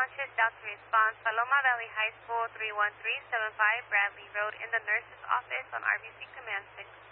unconscious doctor response, Paloma Valley High School, 31375 Bradley Road, in the nurse's office on RBC Command 6.